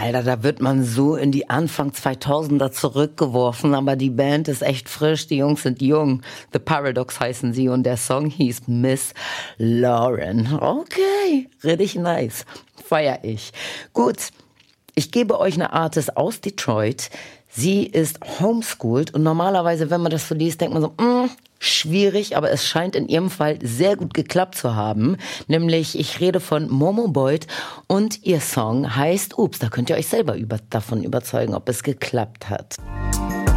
Alter, da wird man so in die Anfang 2000er zurückgeworfen, aber die Band ist echt frisch, die Jungs sind jung. The Paradox heißen sie und der Song hieß Miss Lauren. Okay, richtig nice. Feier ich. Gut, ich gebe euch eine Artist aus Detroit. Sie ist homeschooled und normalerweise, wenn man das so liest, denkt man so, schwierig, aber es scheint in ihrem Fall sehr gut geklappt zu haben. Nämlich, ich rede von Momo Boyd und ihr Song heißt Ups. Da könnt ihr euch selber davon überzeugen, ob es geklappt hat.